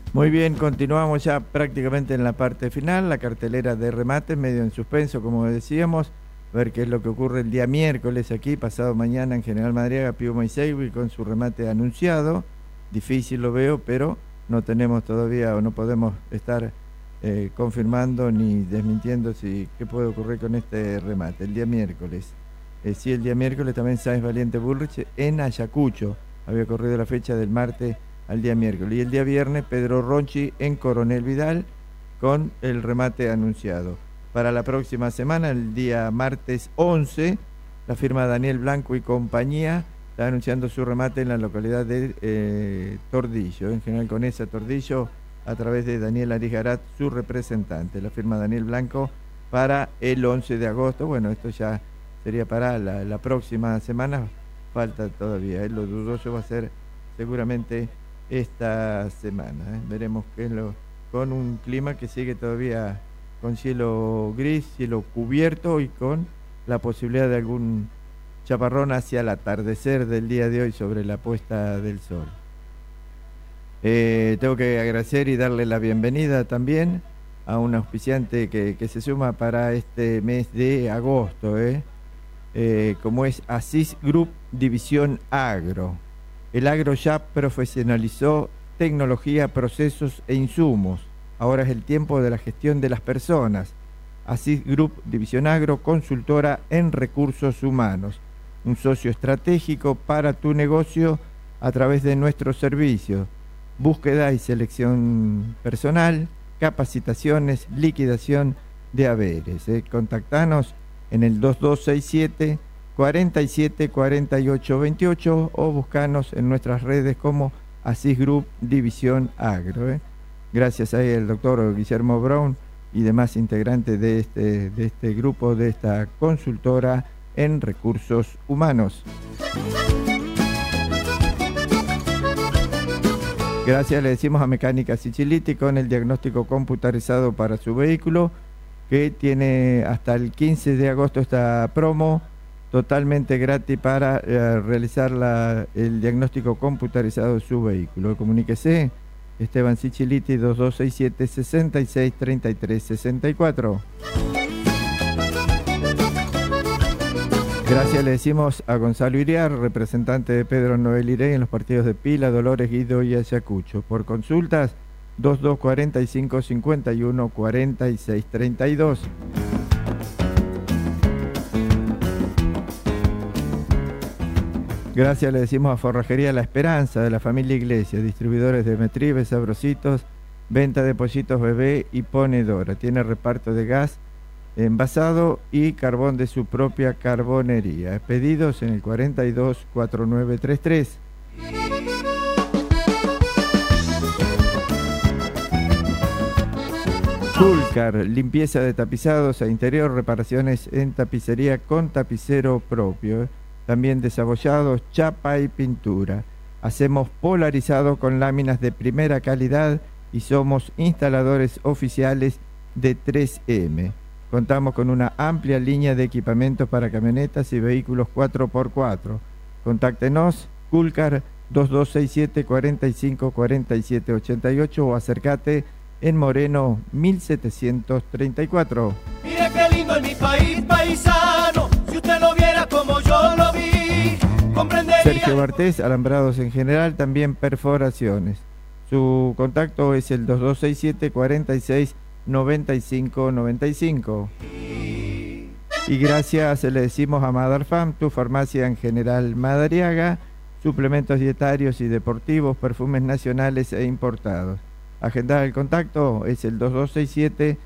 Muy bien, continuamos ya prácticamente en la parte final, la cartelera de remates, medio en suspenso, como decíamos, ver qué es lo que ocurre el día miércoles aquí, pasado mañana en General Madariaga, Piuma y Segui con su remate anunciado. Difícil lo veo, pero no tenemos todavía o no podemos estar confirmando ni desmintiendo qué puede ocurrir con este remate el día miércoles. Sí, el día miércoles también Sáenz Valiente Bullrich en Ayacucho, había corrido la fecha del martes al día miércoles. Y el día viernes, Pedro Ronchi en Coronel Vidal con el remate anunciado. Para la próxima semana, el día martes 11, la firma Daniel Blanco y compañía está anunciando su remate en la localidad de Tordillo. En general con esa Tordillo, a través de Daniel Arigarat, su representante. La firma Daniel Blanco para el 11 de agosto. Bueno, esto ya sería para la próxima semana. Falta todavía. Lo dudoso va a ser seguramente esta semana. Veremos qué es con un clima que sigue todavía con cielo gris, cielo cubierto y con la posibilidad de algún chaparrón hacia el atardecer del día de hoy sobre la puesta del sol. Tengo que agradecer y darle la bienvenida también a un auspiciante que se suma para este mes de agosto, como es Asís Group División Agro. El agro ya profesionalizó tecnología, procesos e insumos. Ahora es el tiempo de la gestión de las personas. Asís Group División Agro, consultora en recursos humanos. Un socio estratégico para tu negocio a través de nuestros servicios. Búsqueda y selección personal, capacitaciones, liquidación de haberes. Contactanos en el 2267 47 48 28 o buscanos en nuestras redes como Asís Group División Agro. Gracias a el doctor Guillermo Brown y demás integrantes de este grupo, de esta consultora en recursos humanos. Gracias le decimos a Mecánica Siciliti con el diagnóstico computarizado para su vehículo, que tiene hasta el 15 de agosto esta promo totalmente gratis para realizar el diagnóstico computarizado de su vehículo. Comuníquese, Esteban Siciliti, 2267 66 33 64. Gracias le decimos a Gonzalo Iriar, representante de Pedro Noel Irey en los partidos de Pila, Dolores, Guido y Ayacucho. Por consultas, 2245 51 46 32. Gracias le decimos a Forrajería La Esperanza de la familia Iglesias, distribuidores de Metribes, Sabrositos, venta de pollitos bebé y ponedora. Tiene reparto de gas envasado y carbón de su propia carbonería. Pedidos en el 42 4933. Tulcar, limpieza de tapizados a interior, reparaciones en tapicería con tapicero propio. También desabollados, chapa y pintura. Hacemos polarizado con láminas de primera calidad y somos instaladores oficiales de 3M. Contamos con una amplia línea de equipamientos para camionetas y vehículos 4x4. Contáctenos, Culcar 2267 45 47 88 o acércate en Moreno 1734. Mire qué lindo es mi país, paisano. Si usted lo viera como yo lo vi, comprendería. Sergio Bartés, alambrados en general, también perforaciones. Su contacto es el 2267 46 95 95. Y gracias le decimos a Madarfam, tu farmacia en General Madariaga, suplementos dietarios y deportivos, perfumes nacionales e importados. Agendar el contacto es el 2267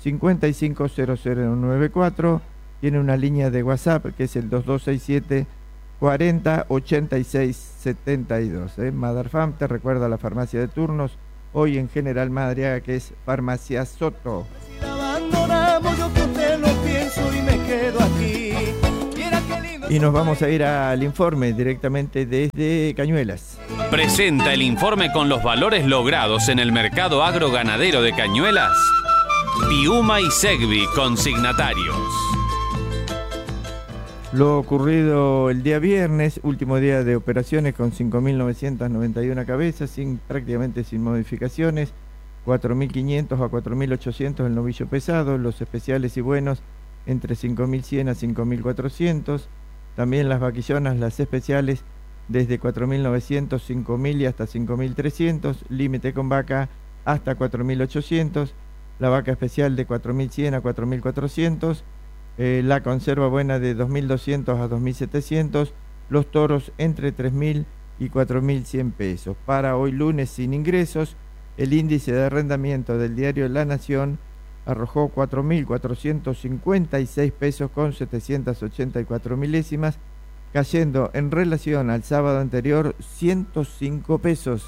550094. Tiene una línea de WhatsApp que es el 2267 40 86 72. Madarfam te recuerda la farmacia de turnos hoy en General Madariaga, que es Farmacia Soto. Si la abandonamos, yo que usted lo pienso y me quedo aquí. Y nos vamos a ir al informe directamente desde Cañuelas. Presenta el informe con los valores logrados en el mercado agroganadero de Cañuelas, Piuma y Segvi, consignatarios. Lo ocurrido el día viernes, último día de operaciones con 5.991 cabezas, prácticamente sin modificaciones, 4.500 a 4.800 el novillo pesado, los especiales y buenos entre 5.100 a 5.400, también las vaquillonas, las especiales desde 4.900, 5.000 y hasta 5.300, límite con vaca hasta 4.800, la vaca especial de 4.100 a 4.400, la conserva buena de 2.200 a 2.700, los toros entre 3.000 y 4.100 pesos. Para hoy lunes sin ingresos, el índice de arrendamiento del diario La Nación arrojó 4.456 pesos con 784 milésimas, cayendo en relación al sábado anterior 105 pesos.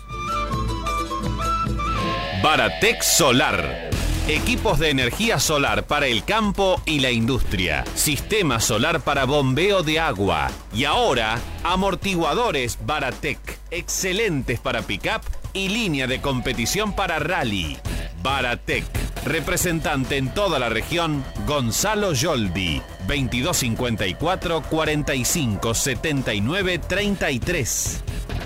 Baratec Solar. Equipos de energía solar para el campo y la industria. Sistema solar para bombeo de agua. Y ahora, amortiguadores Baratec. Excelentes para pick-up y línea de competición para rally. Baratec. Representante en toda la región, Gonzalo Yoldi. 2254 45 79 33.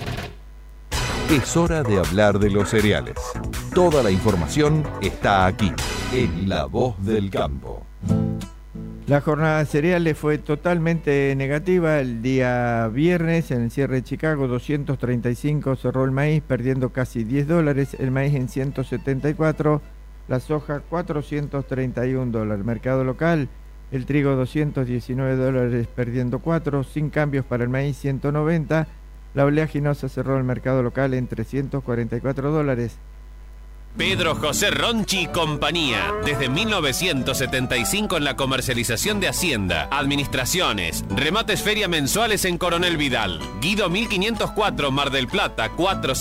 Es hora de hablar de los cereales. Toda la información está aquí, en La Voz del Campo. La jornada de cereales fue totalmente negativa. El día viernes, en el cierre de Chicago, 235 cerró el maíz, perdiendo casi $10. El maíz en 174, la soja $431. Mercado local, el trigo $219, perdiendo 4, sin cambios para el maíz 190. La oleaginosa cerró el mercado local en $344. Pedro José Ronchi y compañía. Desde 1975 en la comercialización de Hacienda, administraciones, remates feria mensuales en Coronel Vidal. Guido 1504, Mar del Plata,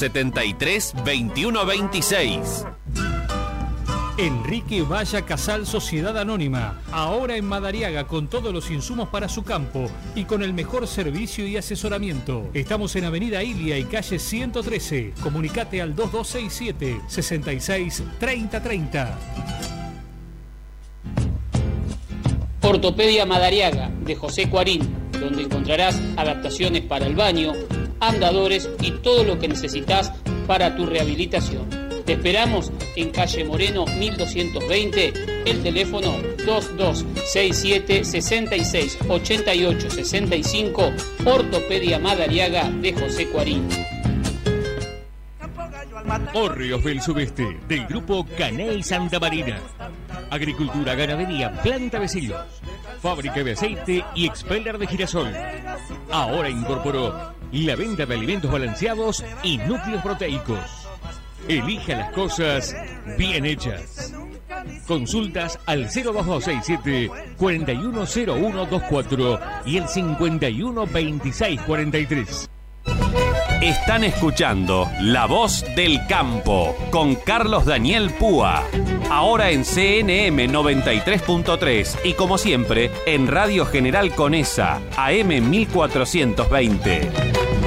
473-2126. Enrique Valla Casal Sociedad Anónima, ahora en Madariaga con todos los insumos para su campo y con el mejor servicio y asesoramiento. Estamos en Avenida Ilia y calle 113. Comunicate al 2267 66 30 30. Ortopedia Madariaga de José Cuarín, donde encontrarás adaptaciones para el baño, andadores y todo lo que necesitas para tu rehabilitación. Te esperamos en calle Moreno 1220, el teléfono 2267 66 88 65, Ortopedia Madariaga de José Cuarín. Hórreos del Sudeste, del grupo Caney Santa Marina. Agricultura, ganadería, planta de silos, fábrica de aceite y expeller de girasol. Ahora incorporó la venta de alimentos balanceados y núcleos proteicos. Elija las cosas bien hechas. Consultas al 0267 410124 y el 512643. Están escuchando La Voz del Campo con Carlos Daniel Púa. Ahora en CNM 93.3 y como siempre en Radio General Conesa, AM 1420.